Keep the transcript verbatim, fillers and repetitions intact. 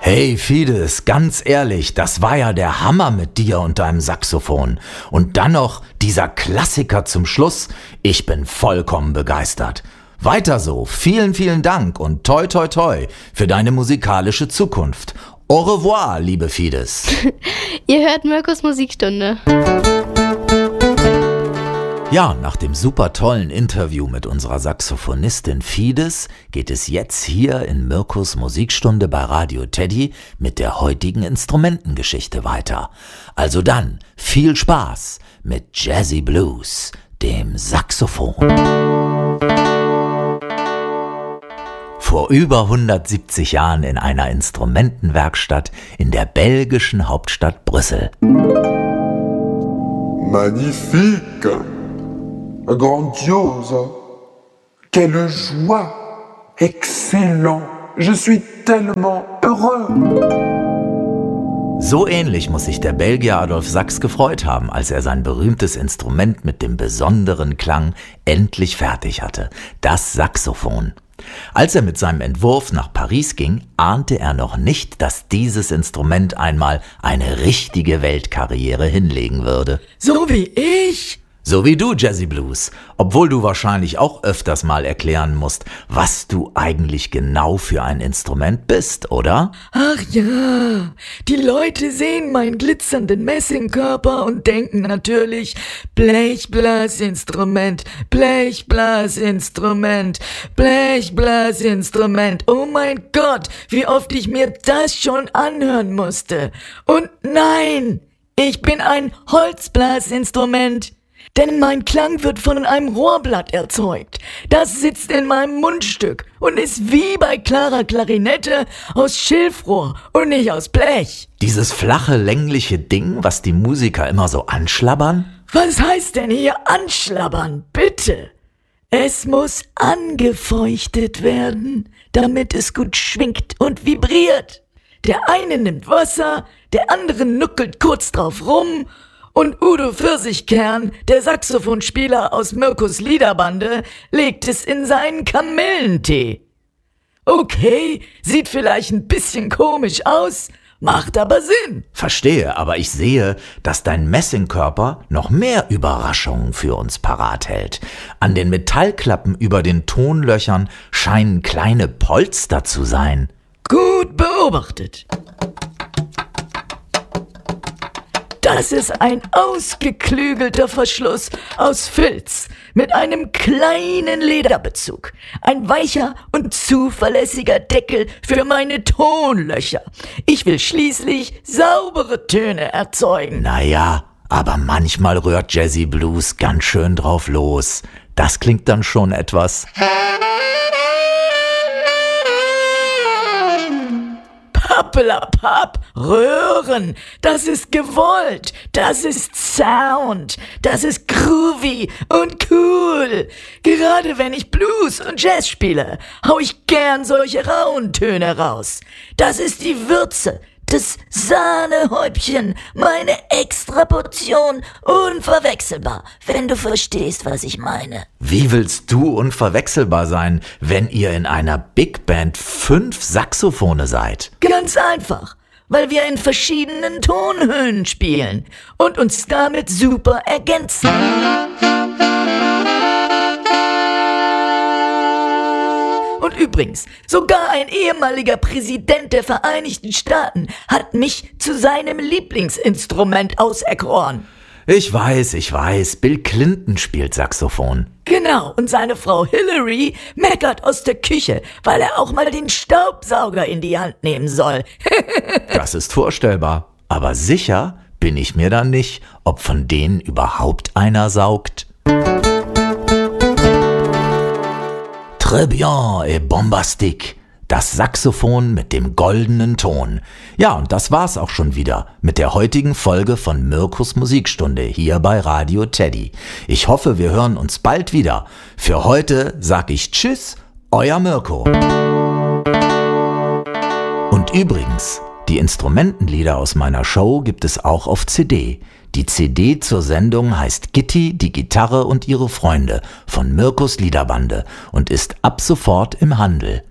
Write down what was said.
Hey Fides, ganz ehrlich, das war ja der Hammer mit dir und deinem Saxophon. Und dann noch dieser Klassiker zum Schluss. Ich bin vollkommen begeistert. Weiter so, vielen, vielen Dank und toi toi toi für deine musikalische Zukunft. Au revoir, liebe Fides. Ihr hört Mirkos Musikstunde. Ja, nach dem super tollen Interview mit unserer Saxophonistin Fides geht es jetzt hier in Mirkos Musikstunde bei Radio Teddy mit der heutigen Instrumentengeschichte weiter. Also dann, viel Spaß mit Jazzy Blues, dem Saxophon. Vor über hundertsiebzig Jahren in einer Instrumentenwerkstatt in der belgischen Hauptstadt Brüssel. Magnifique! Grandiose, quelle joie, excellent, je suis tellement heureux. So ähnlich muss sich der Belgier Adolphe Sax gefreut haben, als er sein berühmtes Instrument mit dem besonderen Klang endlich fertig hatte, das Saxophon. Als er mit seinem Entwurf nach Paris ging, ahnte er noch nicht, dass dieses Instrument einmal eine richtige Weltkarriere hinlegen würde. So wie ich? So wie du, Jazzy Blues, obwohl du wahrscheinlich auch öfters mal erklären musst, was du eigentlich genau für ein Instrument bist, oder? Ach ja, die Leute sehen meinen glitzernden Messingkörper und denken natürlich, Blechblasinstrument, Blechblasinstrument, Blechblasinstrument. Oh mein Gott, wie oft ich mir das schon anhören musste. Und nein, ich bin ein Holzblasinstrument. Denn mein Klang wird von einem Rohrblatt erzeugt. Das sitzt in meinem Mundstück und ist wie bei klarer Klarinette aus Schilfrohr und nicht aus Blech. Dieses flache, längliche Ding, was die Musiker immer so anschlabbern? Was heißt denn hier anschlabbern, bitte? Es muss angefeuchtet werden, damit es gut schwingt und vibriert. Der eine nimmt Wasser, der andere nuckelt kurz drauf rum. Und Udo Pfirsichkern, der Saxophonspieler aus Mirkos Liederbande, legt es in seinen Kamillentee. Okay, sieht vielleicht ein bisschen komisch aus, macht aber Sinn. Verstehe, aber ich sehe, dass dein Messingkörper noch mehr Überraschungen für uns parat hält. An den Metallklappen über den Tonlöchern scheinen kleine Polster zu sein. Gut beobachtet. Das ist ein ausgeklügelter Verschluss aus Filz mit einem kleinen Lederbezug. Ein weicher und zuverlässiger Deckel für meine Tonlöcher. Ich will schließlich saubere Töne erzeugen. Naja, aber manchmal rührt Jazzy Blues ganz schön drauf los. Das klingt dann schon etwas... Pappelapapp, Röhren, das ist gewollt, das ist Sound, das ist groovy und cool. Gerade wenn ich Blues und Jazz spiele, hau ich gern solche rauen Töne raus. Das ist die Würze, das Sahnehäubchen, meine Extraportion, unverwechselbar, wenn du verstehst, was ich meine. Wie willst du unverwechselbar sein, wenn ihr in einer Big Band fünf Saxophone seid? Ganz einfach, weil wir in verschiedenen Tonhöhen spielen und uns damit super ergänzen. Und übrigens, sogar ein ehemaliger Präsident der Vereinigten Staaten hat mich zu seinem Lieblingsinstrument auserkoren. Ich weiß, ich weiß, Bill Clinton spielt Saxophon. Genau, und seine Frau Hillary meckert aus der Küche, weil er auch mal den Staubsauger in die Hand nehmen soll. Das ist vorstellbar, aber sicher bin ich mir dann nicht, ob von denen überhaupt einer saugt. Très bien et bombastique. Das Saxophon mit dem goldenen Ton. Ja, und das war's auch schon wieder mit der heutigen Folge von Mirkos Musikstunde hier bei Radio Teddy. Ich hoffe, wir hören uns bald wieder. Für heute sag ich Tschüss, euer Mirko. Und übrigens, die Instrumentenlieder aus meiner Show gibt es auch auf C D. Die C D zur Sendung heißt Gitti, die Gitarre und ihre Freunde von Mirkos Liederbande und ist ab sofort im Handel.